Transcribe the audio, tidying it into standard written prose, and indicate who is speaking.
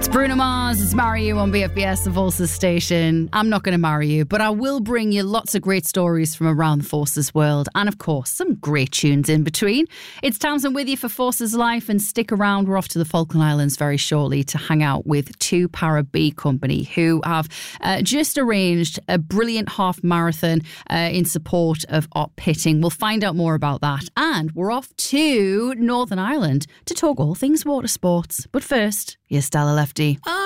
Speaker 1: Bruno Mars, it's Marry You on BFBS, the Forces station. I'm not going to marry you, but I will bring you lots of great stories from around the Forces world and, of course, some great tunes in between. It's Townsend with you for Forces Life, and stick around. We're off to the Falkland Islands very shortly to hang out with 2 Para B Company, who have just arranged a brilliant half marathon in support of Op Pitting. We'll find out more about that. And we're off to Northern Ireland to talk all things water sports. But first, here's Stella Lefty.